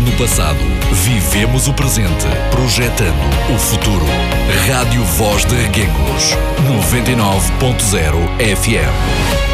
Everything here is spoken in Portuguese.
no passado, vivemos o presente, projetando o futuro. Rádio Voz de Reguengos, 99.0 FM.